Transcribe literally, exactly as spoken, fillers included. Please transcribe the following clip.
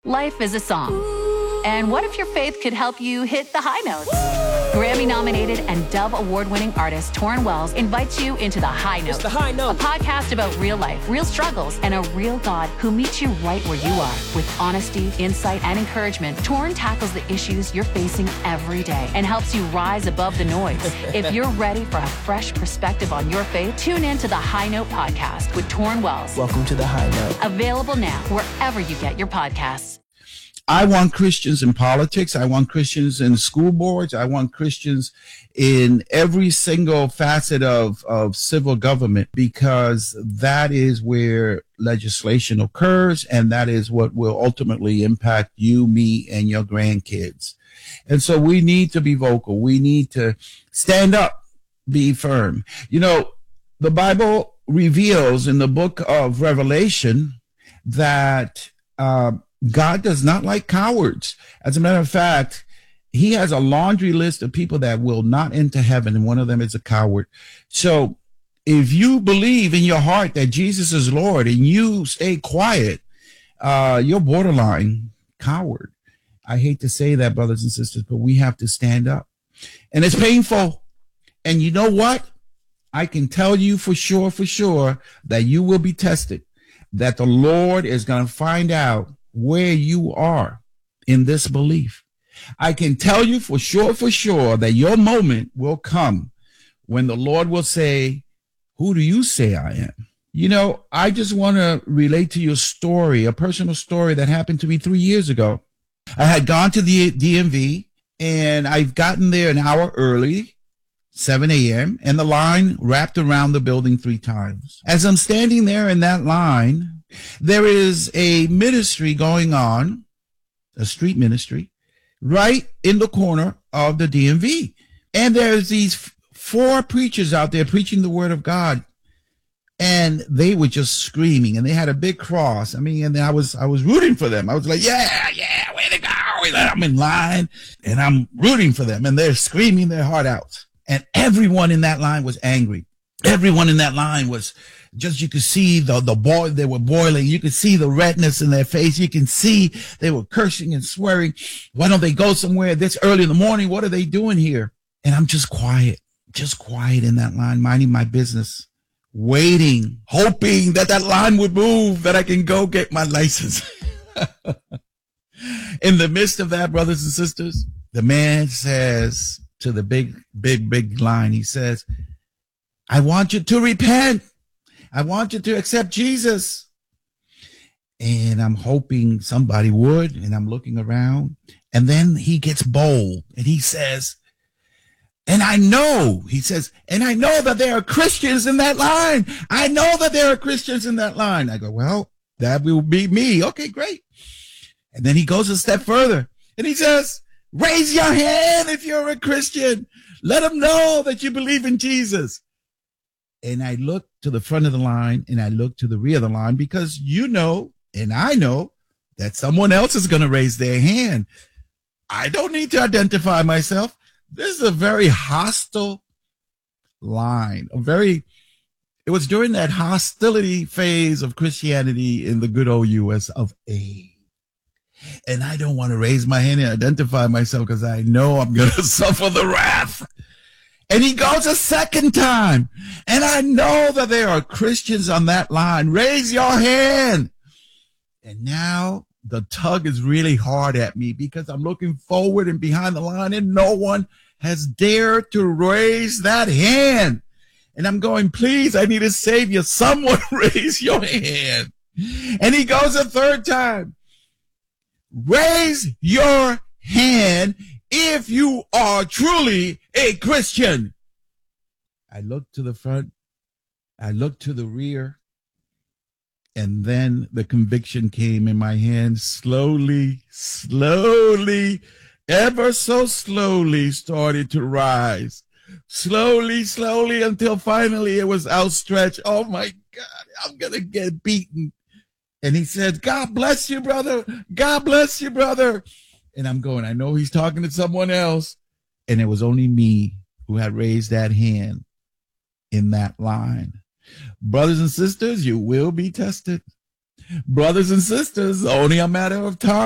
Life is a song. And what if your faith could help you hit the high notes? Grammy-nominated and Dove Award-winning artist Torrin Wells invites you into The High Note. It's The High Note. A podcast about real life, real struggles, and a real God who meets you right where you are. With honesty, insight, and encouragement, Torrin tackles the issues you're facing every day and helps you rise above the noise. If you're ready for a fresh perspective on your faith, tune in to The High Note podcast with Torrin Wells. Welcome to The High Note. Available now wherever you get your podcasts. I want Christians in politics. I want Christians in school boards. I want Christians in every single facet of, of civil government, because that is where legislation occurs, and that is what will ultimately impact you, me, and your grandkids. And so we need to be vocal. We need to stand up, be firm. You know, the Bible reveals in the book of Revelation that uh, God does not like cowards. As a matter of fact, he has a laundry list of people that will not enter heaven, and one of them is a coward. So if you believe in your heart that Jesus is Lord and you stay quiet, uh, you're borderline coward. I hate to say that, brothers and sisters, but we have to stand up. And it's painful. And you know what? I can tell you for sure, for sure, that you will be tested, that the Lord is going to find out where you are in this belief. I can tell you for sure, for sure, that your moment will come when the Lord will say, who do you say I am? You know, I just want to relate to you a story, a personal story that happened to me three years ago. I had gone to the D M V, and I've gotten there an hour early, seven a.m., and the line wrapped around the building three times. As I'm standing there in that line, there is a ministry going on, a street ministry, right in the corner of the D M V. And there's these f- four preachers out there preaching the word of God. And they were just screaming, and they had a big cross. I mean, and I was, I was rooting for them. I was like, yeah, yeah, way to go. I'm in line and I'm rooting for them, and they're screaming their heart out. And everyone in that line was angry. Everyone in that line was just, you could see the, the boil, they were boiling. You could see the redness in their face. You can see they were cursing and swearing. Why don't they go somewhere this early in the morning? What are they doing here? And I'm just quiet, just quiet in that line, minding my business, waiting, hoping that that line would move, that I can go get my license. In the midst of that, brothers and sisters, the man says to the big, big, big line, he says, I want you to repent. I want you to accept Jesus. And I'm hoping somebody would, and I'm looking around, and then he gets bold and he says, and I know, he says, and I know that there are Christians in that line. I know that there are Christians in that line. I go, well, that will be me. Okay, great. And then he goes a step further and he says, raise your hand if you're a Christian. Let them know that you believe in Jesus. And I look to the front of the line and I look to the rear of the line, because you know, and I know that someone else is going to raise their hand. I don't need to identify myself. This is a very hostile line, a very, it was during that hostility phase of Christianity in the good old U S of A. And I don't want to raise my hand and identify myself because I know I'm going to suffer the wrath. And he goes a second time. And I know that there are Christians on that line. Raise your hand. And now the tug is really hard at me, because I'm looking forward and behind the line, and no one has dared to raise that hand. And I'm going, please, I need a savior. Someone raise your hand. And he goes a third time. Raise your hand if you are truly a Christian. I looked to the front. I looked to the rear. And then the conviction came in my hand. Slowly, slowly, ever so slowly started to rise. Slowly, slowly, until finally it was outstretched. Oh my God, I'm going to get beaten. And he said, God bless you, brother. God bless you, brother. And I'm going, I know he's talking to someone else. And it was only me who had raised that hand in that line. Brothers and sisters, you will be tested. Brothers and sisters, only a matter of time.